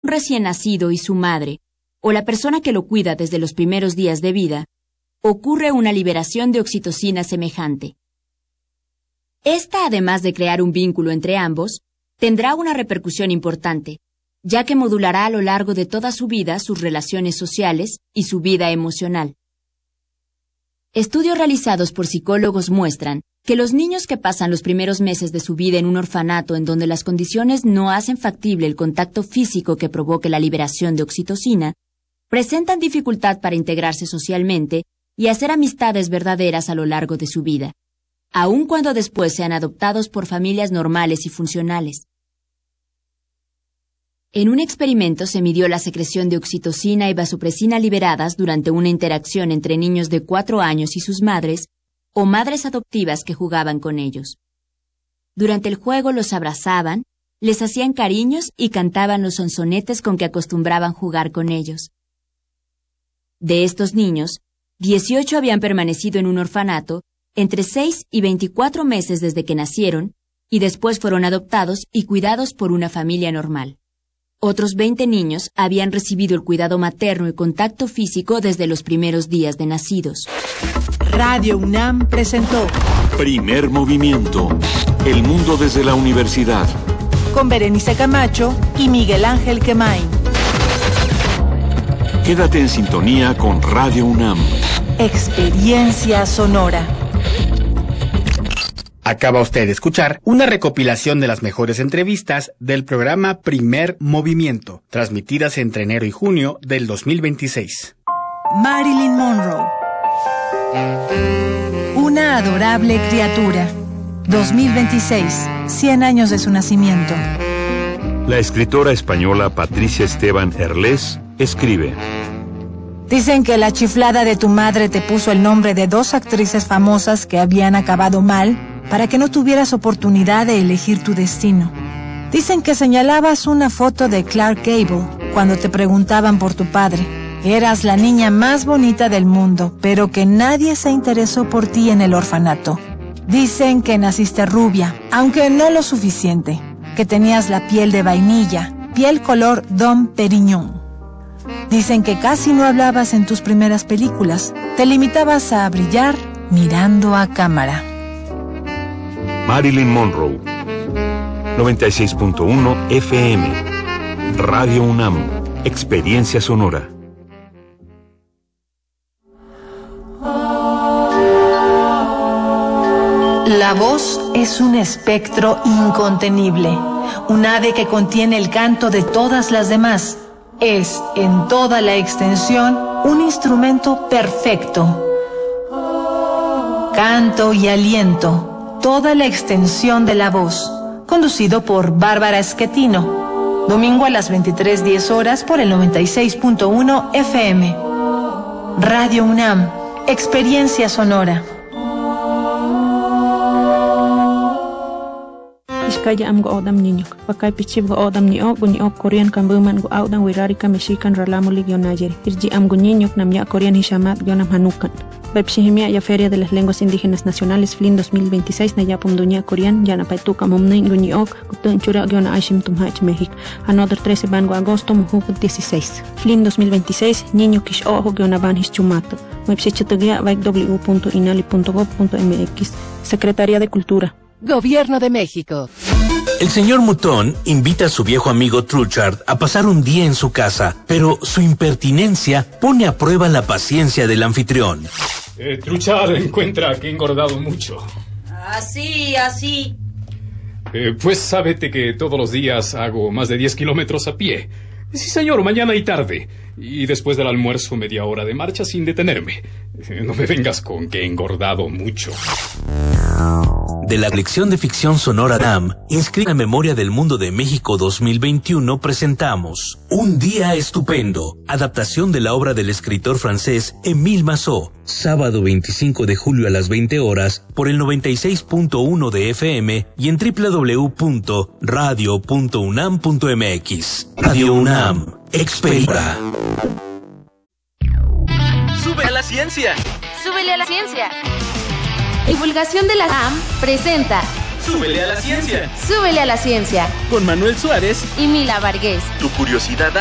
recién nacido y su madre, o la persona que lo cuida desde los primeros días de vida, ocurre una liberación de oxitocina semejante. Esta, además de crear un vínculo entre ambos, tendrá una repercusión importante, ya que modulará a lo largo de toda su vida sus relaciones sociales y su vida emocional. Estudios realizados por psicólogos muestran que los niños que pasan los primeros meses de su vida en un orfanato en donde las condiciones no hacen factible el contacto físico que provoque la liberación de oxitocina, presentan dificultad para integrarse socialmente y hacer amistades verdaderas a lo largo de su vida, aun cuando después sean adoptados por familias normales y funcionales. En un experimento se midió la secreción de oxitocina y vasopresina liberadas durante una interacción entre niños de 4 años y sus madres, o madres adoptivas que jugaban con ellos. Durante el juego los abrazaban, les hacían cariños y cantaban los sonsonetes con que acostumbraban jugar con ellos. De estos niños, 18 habían permanecido en un orfanato entre 6 y 24 meses desde que nacieron, y después fueron adoptados y cuidados por una familia normal. Otros 20 niños habían recibido el cuidado materno y contacto físico desde los primeros días de nacidos. Radio UNAM presentó Primer Movimiento. El mundo desde la universidad. Con Berenice Camacho y Miguel Ángel Quemain. Quédate en sintonía con Radio UNAM. Experiencia sonora. Acaba usted de escuchar una recopilación de las mejores entrevistas del programa Primer Movimiento, transmitidas entre enero y junio del 2026. Marilyn Monroe. Una adorable criatura. 2026, 100 años de su nacimiento. La escritora española Patricia Esteban Herlés escribe: Dicen que la chiflada de tu madre te puso el nombre de 2 actrices famosas que habían acabado mal para que no tuvieras oportunidad de elegir tu destino. Dicen que señalabas una foto de Clark Gable cuando te preguntaban por tu padre. Eras la niña más bonita del mundo, pero que nadie se interesó por ti en el orfanato. Dicen que naciste rubia, aunque no lo suficiente, que tenías la piel de vainilla, piel color Dom Perignon. Dicen que casi no hablabas en tus primeras películas, te limitabas a brillar mirando a cámara. Marilyn Monroe. 96.1 FM. Radio UNAM. Experiencia sonora. La voz es un espectro incontenible, un ave que contiene el canto de todas las demás. Es, en toda la extensión, un instrumento perfecto. Canto y aliento. Toda la extensión de la voz, conducido por Bárbara Schettino, domingo a las 23:10 horas por el 96.1 FM. Radio UNAM, experiencia sonora. Iskaya am go odam niño, pakay pichib go odam ni ok Korean kambuman go audan wirarika mexican ralamo ligionayeri. Irji am go niño namya Korean hishamat gionam hanukan. Bepshihimia ya Feria de las Lenguas Indígenas Nacionales FLIN 2026 na yapum dunia Korean yana paituka momnin guniok kutun chura giona aishim tumhach México. Another 13 van go agosto muhuk 16. FLIN 2026 niño kish ojo giona van hischumato. Website www.inali.gov.mx. Secretaría de Cultura. Gobierno de México. El señor Mutón invita a su viejo amigo Truchard a pasar un día en su casa, pero su impertinencia pone a prueba la paciencia del anfitrión. Truchard encuentra que he engordado mucho. Así. Pues sábete que todos los días hago más de 10 kilómetros a pie. Sí, señor, mañana y tarde. Y después del almuerzo, media hora de marcha sin detenerme. No me vengas con que he engordado mucho. De la colección de ficción sonora DAM, inscrita en Memoria del Mundo de México 2021, presentamos Un Día Estupendo, adaptación de la obra del escritor francés Émile Massot, sábado 25 de julio a las 20 horas, por el 96.1 de FM y en www.radio.unam.mx. Radio UNAM, experta. ¡Sube a la ciencia! ¡Súbele a la ciencia! Divulgación de la AM presenta Súbele a la ciencia. Súbele a la ciencia. Con Manuel Suárez y Mila Vargués. Tu curiosidad